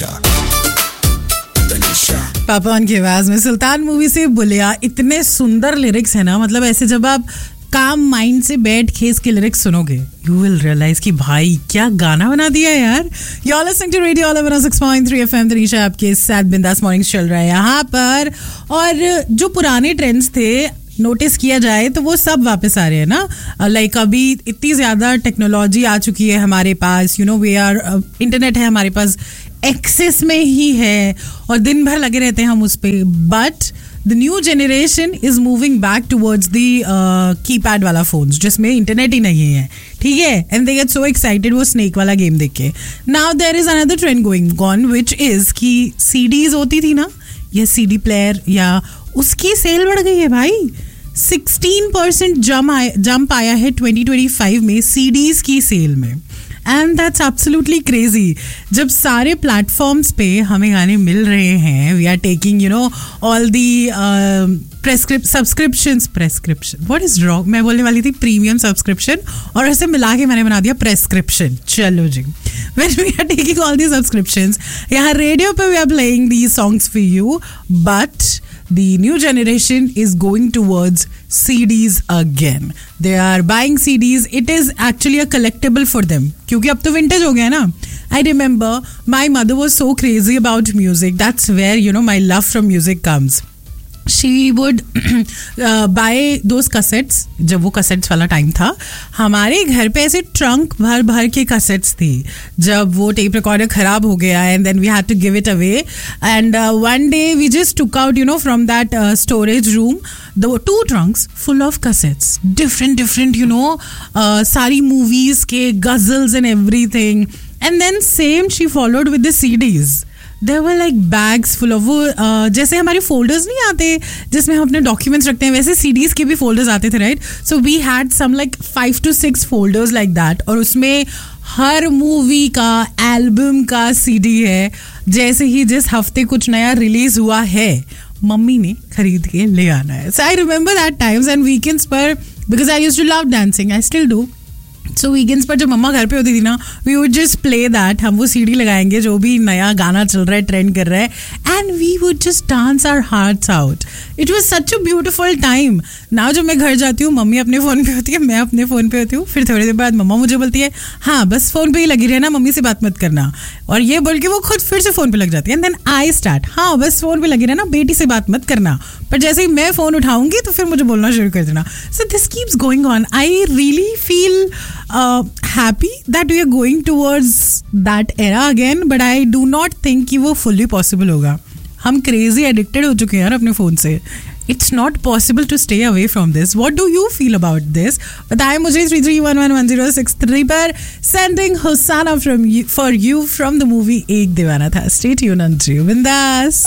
पापन की आवाज में सुल्तान मूवी से बुलिया. इतने सुंदर लिरिक्स है ना, मतलब ऐसे जब आप काम माइंड से बैठ के इसके लिरिक्स सुनोगे यू विल रियलाइज कि भाई क्या गाना बना दिया यार. You are listening to radio all 106.3 FM. Tanisha आपके साथ बिंदास मॉर्निंग्स चल रहा है यहाँ पर. और जो पुराने ट्रेंड्स थे नोटिस किया जाए तो वो सब वापस आ रहे हैं ना. लाइक अभी इतनी ज्यादा टेक्नोलॉजी आ चुकी है हमारे पास, you know we are internet है हमारे पास, एक्सेस में ही है और दिन भर लगे रहते हैं हम उस पर. But the new generation is moving back towards the keypad वाला फोन्स जिसमें इंटरनेट ही नहीं है, ठीक है. And they get so excited वो स्नेक वाला गेम देख के. Now there is another trend going on which is कि सीडीज होती थी ना, या सीडी प्लेयर, या उसकी सेल बढ़ गई है भाई. 16% जंप आया है 2025 में सीडीज की सेल में. And that's absolutely crazy. जब सारे प्लेटफॉर्म्स पे हमें गाने मिल रहे हैं, we are taking you know all the subscription. What is wrong, मैं बोलने वाली थी प्रीमियम सब्सक्रिप्शन और ऐसे मिला के मैंने बना दिया प्रेस्क्रिप्शन. चलो जी, when we are taking all these subscriptions, यहाँ रेडियो पे we are playing these songs for you, but the new generation is going towards CDs again. They are buying CDs. It is actually a collectible for them. क्योंकि अब तो vintage हो गया ना. I remember my mother was so crazy about music. That's where, you know, my love from music comes. She would buy those cassettes. जब वो cassettes वाला time था, हमारे घर पे ऐसे ट्रंक भर भर के cassettes थी. जब वो टेप रिकॉर्डर खराब हो गया and then we had to give it away, and one day we just took out, you know, from that storage room the 2 trunks full of cassettes, different you know, सारी movies के ghazals and everything. And then same she followed with the CDs. There were like bags full of वो जैसे हमारे folders नहीं आते जिसमें हम अपने documents रखते हैं, वैसे CDs के भी folders आते थे, right? So we had some like 5 to 6 folders like that. और उसमें हर मूवी का, एल्बम का CD है. जैसे ही जिस हफ्ते कुछ नया रिलीज हुआ है मम्मी ने खरीद के ले आना है. So I remember that times and weekends पर, because I used to love dancing, I still do. So weekends पर जब मम्मा घर पे होती थी ना, we would just play that. हम वो सीडी लगाएंगे जो भी नया गाना चल रहा है, ट्रेंड कर रहा है, and we would just dance our hearts out. It was such a beautiful time. Now जब मैं घर जाती हूँ मम्मी अपने फ़ोन पे होती है, मैं अपने फ़ोन पे होती हूँ. फिर थोड़ी देर बाद मम्मा मुझे बोलती है हाँ बस फ़ोन पे ही लगी रहना, मम्मी से बात मत करना. और ये बोल के वो खुद फिर से फ़ोन पे लग जाती है. एंड देन आई स्टार्ट, हाँ बस फ़ोन पे लगी रहना, बेटी से बात मत करना. पर जैसे ही मैं फ़ोन उठाऊंगी तो फिर मुझे बोलना शुरू कर देना. So this keeps going on. I really feel happy that we are going towards that era again, but I do not think कि वो fully possible होगा. हम crazy addicted हो चुके हैं यार अपने फ़ोन से. It's not possible to stay away from this. What do you feel about this? बताएं मुझे 33111063 पर. Sending Hosanna for you from the movie एक दीवाना था. Stay tuned on Jiu Bindas.